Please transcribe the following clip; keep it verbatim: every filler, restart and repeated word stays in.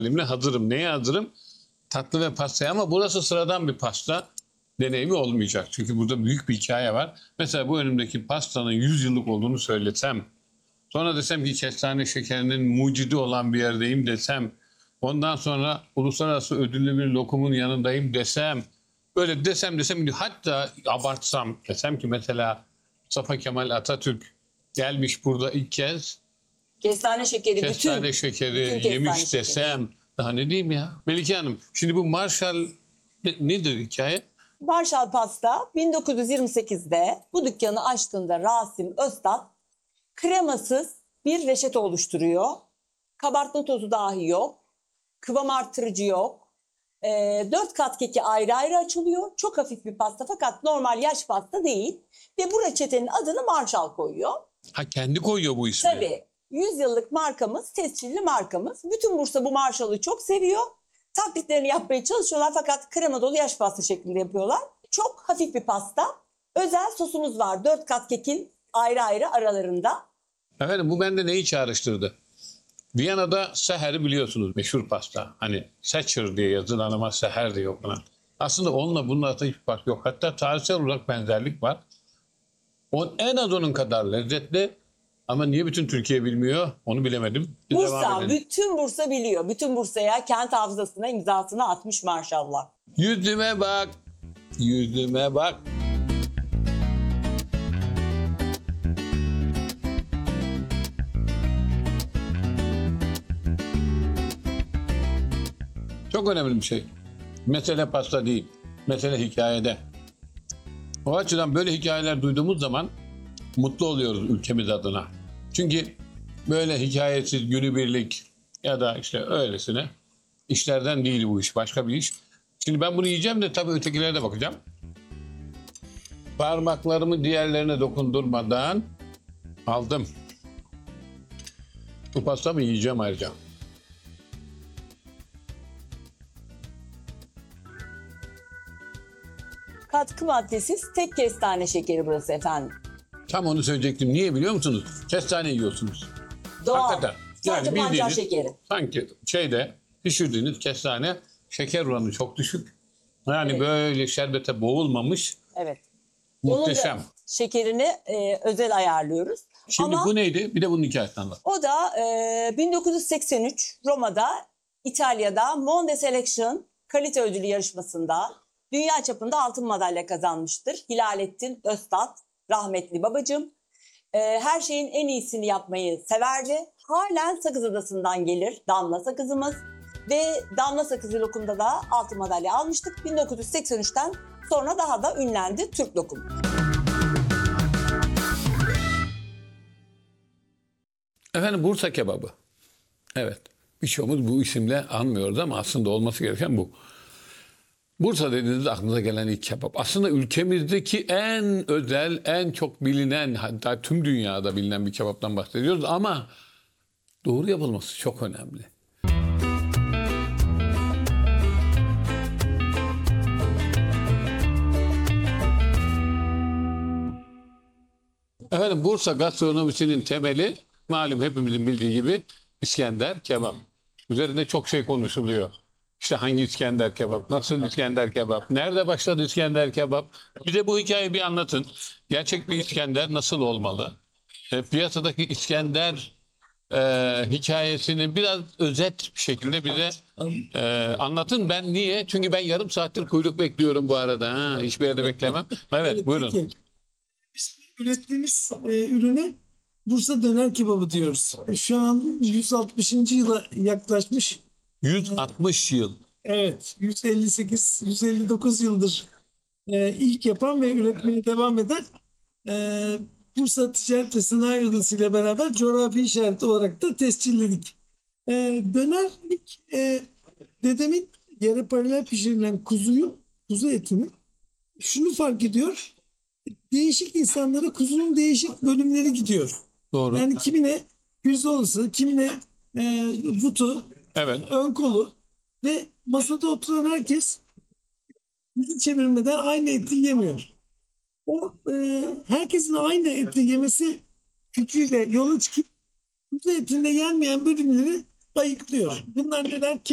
Elimle hazırım. Neye hazırım? Tatlı ve pastaya, ama burası sıradan bir pasta deneyimi olmayacak. Çünkü burada büyük bir hikaye var. Mesela bu önümdeki pastanın yüz yıllık olduğunu söylesem, sonra desem ki kestane şekerinin mucidi olan bir yerdeyim desem, ondan sonra uluslararası ödüllü bir lokumun yanındayım desem, böyle desem desem, hatta abartsam desem ki mesela Mustafa Kemal Atatürk gelmiş burada ilk kez Kestane şekeri, kestane bütün, şekeri bütün kestane yemiş şekeri. desem, daha ne diyeyim ya? Melike Hanım, şimdi bu Marshall ne- nedir hikaye? Marshall Pasta bin dokuz yüz yirmi sekizde bu dükkanı açtığında Rasim Öztat kremasız bir reçete oluşturuyor. Kabartma tozu dahi yok. Kıvam artırıcı yok. Ee, dört kat keki ayrı ayrı açılıyor. Çok hafif bir pasta fakat normal yaş pasta değil. Ve bu reçetenin adını Marshall koyuyor. Ha, kendi koyuyor bu ismi. Tabii yüz yıllık markamız, tescilli markamız. Bütün Bursa bu Marshall'ı çok seviyor. Taklitlerini yapmaya çalışıyorlar fakat krema dolu yaş pasta şeklinde yapıyorlar. Çok hafif bir pasta. Özel sosumuz var. Dört kat kekin ayrı ayrı aralarında. Efendim, bu bende neyi çağrıştırdı? Viyana'da seher biliyorsunuz, meşhur pasta. Hani Sacher diye yazılan ama seher diye okunan. Aslında onunla bunun arasında hiçbir fark yok. Hatta tarihsel olarak benzerlik var. O, en az onun kadar lezzetli ama niye bütün Türkiye bilmiyor onu bilemedim. Bir devam Bursa, edelim. bütün Bursa biliyor. Bütün Bursa'ya kent hafızasına imzasını atmış maşallah. Yüzüme bak, yüzüme bak. Çok önemli bir şey. Mesele pasta değil, mesele hikayede. O açıdan böyle hikayeler duyduğumuz zaman mutlu oluyoruz ülkemiz adına. Çünkü böyle hikayesiz günübirlik ya da işte öylesine işlerden değil bu iş, başka bir iş. Şimdi ben bunu yiyeceğim de tabii ötekilere de bakacağım. Parmaklarımı diğerlerine dokundurmadan aldım. Bu pastamı yiyeceğim ayrıca. Katkı maddesiz tek kestane şekeri burası efendim. Tam onu söyleyecektim. Niye biliyor musunuz? Kestane yiyorsunuz. Doğal. Hakikaten. Sadece pancar bildiğiniz, şekeri. sanki şeyde pişirdiğiniz kestane şeker oranı çok düşük. Yani Evet. böyle şerbete boğulmamış. Evet. Muhteşem. Onun da şekerini e, özel ayarlıyoruz. Şimdi Ama bu neydi? Bir de bunun hikayesinden anlat. o da e, bin dokuz yüz seksen üç Roma'da, İtalya'da Monde Selection kalite ödülü yarışmasında dünya çapında altın madalya kazanmıştır. Hilalettin Öztat, rahmetli babacığım. E, her şeyin en iyisini yapmayı severdi. Halen Sakız Adası'ndan gelir Damla sakızımız. Ve Damla sakızı lokumda da altın madalya almıştık. bin dokuz yüz seksen üçten sonra daha da ünlendi Türk lokumu. Efendim, Bursa kebabı. Evet. Birçoğumuz bu isimle anmıyoruz ama aslında olması gereken bu. Bursa dediğinizde aklınıza gelen ilk kebap. Aslında ülkemizdeki en özel, en çok bilinen, hatta tüm dünyada bilinen bir kebaptan bahsediyoruz ama doğru yapılması çok önemli. Efendim, Bursa gastronomisinin temeli malum hepimizin bildiği gibi İskender kebap. Üzerinde çok şey konuşuluyor. İşte hangi İskender kebap, nasıl İskender kebap, nerede başladı İskender kebap? Bir de bu hikayeyi bir anlatın. Gerçek bir İskender nasıl olmalı? E, piyasadaki İskender e, hikayesini biraz özet bir şekilde bize e, anlatın. Ben niye? Çünkü ben yarım saattir kuyruk bekliyorum bu arada. Ha, hiçbir yerde beklemem. Evet, buyurun. Peki. Biz ürettiğimiz e, ürüne Bursa döner kebabı diyoruz. E, Şu an yüz altmışıncı yıla yaklaşmış. yüz altmış yıl. Evet, yüz elli sekiz yüz elli dokuz yıldır e, ilk yapan ve üretmeye devam eden e, Bursa Ticaret ve Sanayi Odası ile beraber coğrafi işareti olarak da tescilledik. E, dönerlik e, dedemin yere paralel pişirilen kuzuyu, kuzu etini şunu fark ediyor. Değişik insanlara kuzunun değişik bölümleri gidiyor. Doğru. Yani kimine pirzolası, kimine e, butu, Evet. ön kolu ve masada oturan herkes yüzü çevirmeden aynı eti yemiyor. O e, herkesin aynı eti yemesi fikriyle yola çıkıp kuzu etinde yenmeyen bölümleri ayıklıyor. Bunlar neler?